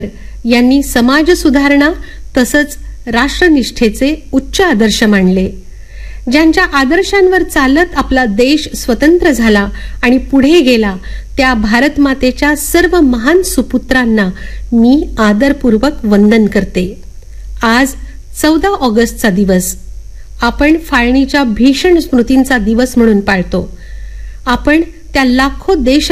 यांनी समाज सुधारणा तसंच राष्ट्रनिष्ठेचे उच्च आदर्श मांडले. ज्यांच्या आदर्शांवर चालत आपला देश स्वतंत्र झाला आणि पुढे गेला त्या भारत मातेच्या सर्व महान सुपुत्रांना मी आदरपूर्वक वंदन करते. आज 14 ऑगस्टचा दिवस आपण फाळणीच्या भीषण स्मृतींचा दिवस म्हणून पाळतो. आपण त्या लाखो देश